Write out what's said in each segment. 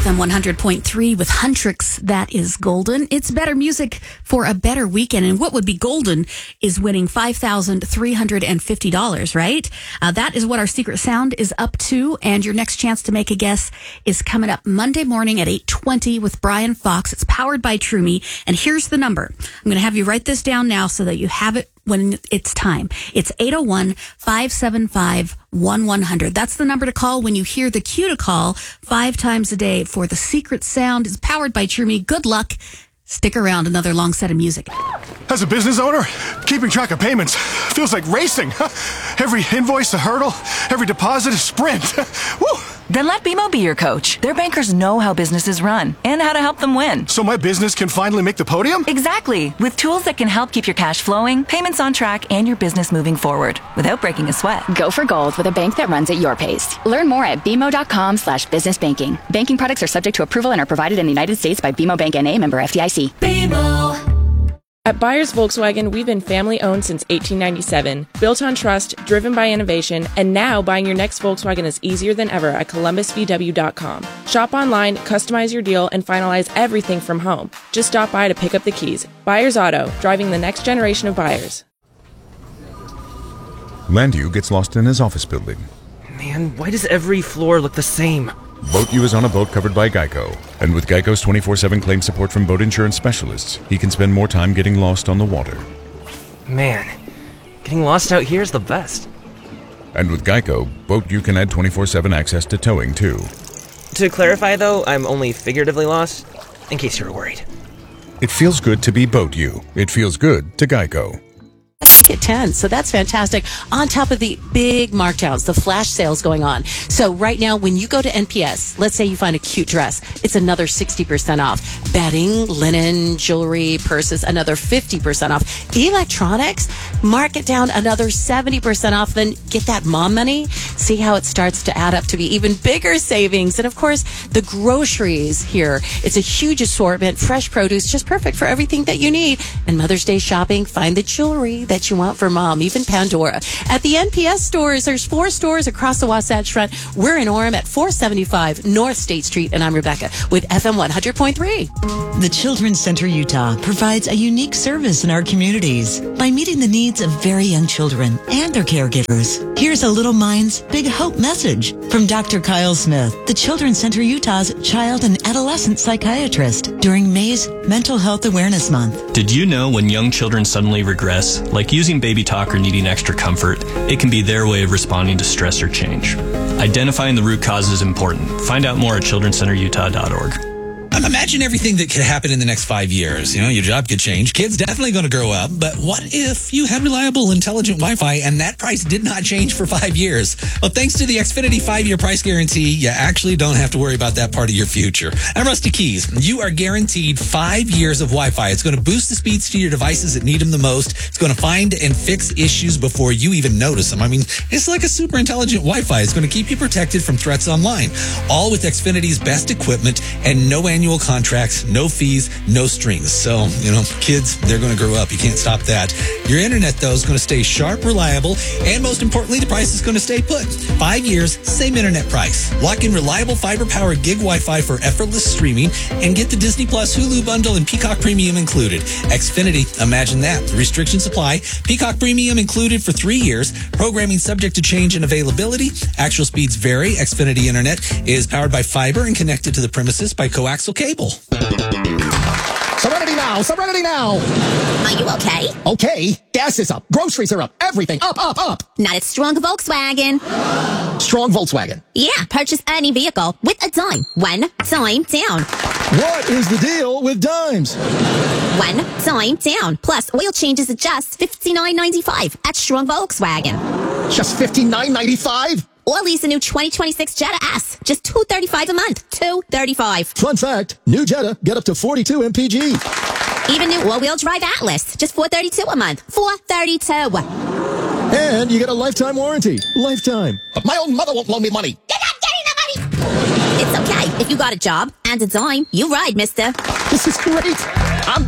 FM 100.3 with Huntrix. That is golden. It's better music for a better weekend. And what would be golden is winning $5,350, right? That is what our secret sound is up to. And your next chance to make a guess is coming up Monday morning at 8:20 with Brian Fox. It's powered by TrueMe. And here's the number. I'm going to have you write this down now so that you have it when it's time. It's 801-575-1100. That's the number to call when you hear the cue to call 5 times a day for the secret sound. It's powered by TrueMe. Good luck. Stick around. Another long set of music. As a business owner, keeping track of payments feels like racing. Every invoice a hurdle, every deposit a sprint. Woo! Then let BMO be your coach. Their bankers know how businesses run and how to help them win. So my business can finally make the podium? Exactly. With tools that can help keep your cash flowing, payments on track, and your business moving forward without breaking a sweat. Go for gold with a bank that runs at your pace. Learn more at bmo.com/business banking. Banking products are subject to approval and are provided in the United States by BMO Bank N.A. member FDIC. BMO. At Byers Volkswagen, we've been family-owned since 1897, built on trust, driven by innovation, and now buying your next Volkswagen is easier than ever at columbusvw.com. Shop online, customize your deal, and finalize everything from home. Just stop by to pick up the keys. Byers Auto, driving the next generation of buyers. Landu gets lost in his office building. Man, why does every floor look the same? Boat U is on a boat covered by Geico. And with Geico's 24/7 claim support from boat insurance specialists, he can spend more time getting lost on the water. Man, getting lost out here is the best. And with Geico, Boat U can add 24/7 access to towing, too. To clarify, though, I'm only figuratively lost, in case you were worried. It feels good to be Boat U. It feels good to Geico. Get 10. So that's fantastic. On top of the big markdowns, the flash sales going on. So right now, when you go to NPS, let's say you find a cute dress, it's another 60% off. Bedding, linen, jewelry, purses, another 50% off. Electronics, mark it down another 70% off. Then get that mom money. See how it starts to add up to be even bigger savings. And of course, the groceries here. It's a huge assortment, fresh produce, just perfect for everything that you need. And Mother's Day shopping, find the jewelry that you want for mom, even Pandora. At the NPS stores, there's 4 stores across the Wasatch Front. We're in Orem at 475 North State Street, and I'm Rebecca with FM 100.3. The Children's Center Utah provides a unique service in our communities by meeting the needs of very young children and their caregivers. Here's a Little Minds Big Hope message from Dr. Kyle Smith, the Children's Center Utah's child and adolescent psychiatrist during May's Mental Health Awareness Month. Did you know when young children suddenly regress, like using baby talk or needing extra comfort, it can be their way of responding to stress or change? Identifying the root cause is important. Find out more at childrencenterutah.org. Imagine everything that could happen in the next 5 years. You know, your job could change. Kids definitely going to grow up. But what if you had reliable, intelligent Wi-Fi and that price did not change for 5 years? Well, thanks to the Xfinity 5-year price guarantee, you actually don't have to worry about that part of your future. I'm Rusty Keys. You are guaranteed 5 years of Wi-Fi. It's going to boost the speeds to your devices that need them the most. It's going to find and fix issues before you even notice them. I mean, it's like a super intelligent Wi-Fi. It's going to keep you protected from threats online. All with Xfinity's best equipment and no annual contracts, no fees, no strings. So, you know, kids, they're going to grow up. You can't stop that. Your internet, though, is going to stay sharp, reliable, and most importantly, the price is going to stay put. 5 years, same internet price. Lock in reliable fiber-powered gig Wi-Fi for effortless streaming and get the Disney Plus Hulu bundle and Peacock Premium included. Xfinity, imagine that. Restrictions apply. Peacock Premium included for 3 years. Programming subject to change in availability. Actual speeds vary. Xfinity Internet is powered by fiber and connected to the premises by coaxial cable. Serenity now! Serenity now! Are you okay? Okay. Gas is up. Groceries are up. Everything up, up, up. Not at Strong Volkswagen. Strong Volkswagen. Yeah, purchase any vehicle with a dime. 1 time down. What is the deal with dimes? 1 time down. Plus, oil changes at just $59.95 at Strong Volkswagen. Just $59.95? Or lease a new 2026 Jetta S. Just $235 a month. $235. Fun fact, new Jetta get up to 42 mpg. Even new all-wheel drive Atlas. Just $432 a month. $432. And you get a lifetime warranty. Lifetime. But my own mother won't loan me money. You're not getting the money. It's okay. If you got a job and a dime, you ride, mister. This is great. I'm back, baby.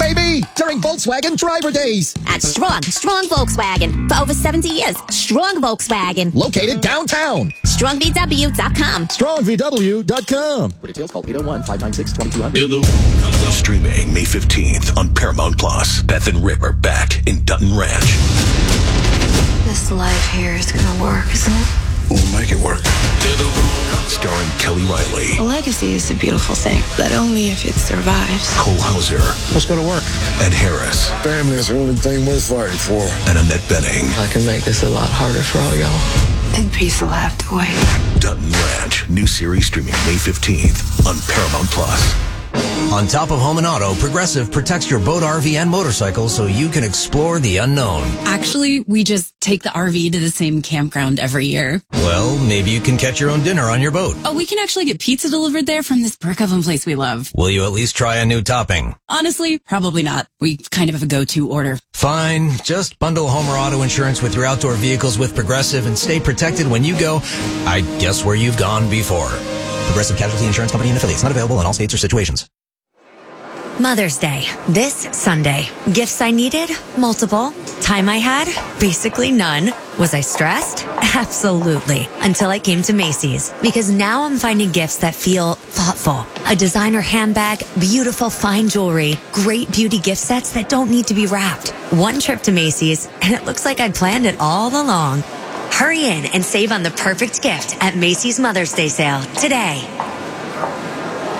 baby! During Volkswagen Driver Days. At Strong Volkswagen. For over 70 years, Strong Volkswagen. Located downtown. StrongVW.com. StrongVW.com. For details, call 801-596-2200. Streaming May 15th on Paramount Plus. Beth and Rip are back in Dutton Ranch. This life here is gonna work, isn't it? We'll make it work. Starring Kelly Riley. A legacy is a beautiful thing, but only if it survives. Cole Hauser. Let's go to work. Ed Harris. Family is the only thing worth fighting for. And Annette Bening. I can make this a lot harder for all y'all. And peace will have to wait. Dutton Ranch. New series streaming May 15th on Paramount Plus. On top of home and auto, Progressive protects your boat, RV, and motorcycle so you can explore the unknown. Actually, we just take the RV to the same campground every year. Well, maybe you can catch your own dinner on your boat. Oh, we can actually get pizza delivered there from this brick oven place we love. Will you at least try a new topping? Honestly, probably not. We kind of have a go-to order. Fine. Just bundle home or auto insurance with your outdoor vehicles with Progressive and stay protected when you go, I guess, where you've gone before. Progressive Casualty Insurance Company and affiliates. Not available in all states or situations. Mother's Day, this Sunday. Gifts I needed? Multiple. Time I had? Basically none. Was I stressed? Absolutely. Until I came to Macy's. Because now I'm finding gifts that feel thoughtful. A designer handbag, beautiful fine jewelry, great beauty gift sets that don't need to be wrapped. One trip to Macy's, and it looks like I planned it all along. Hurry in and save on the perfect gift at Macy's Mother's Day sale today.